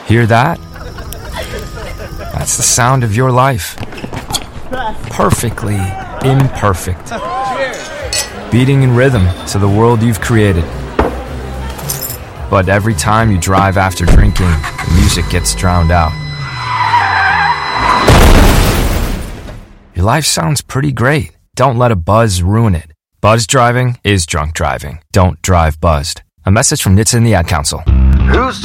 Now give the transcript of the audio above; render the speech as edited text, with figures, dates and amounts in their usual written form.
Hear that? That's the sound of your life. Perfectly imperfect. Beating in rhythm to the world you've created. But every time you drive after drinking, the music gets drowned out. Your life sounds pretty great. Don't let a buzz ruin it. Buzz driving is drunk driving. Don't drive buzzed. A message from NHTSA and the Ad Council. Who's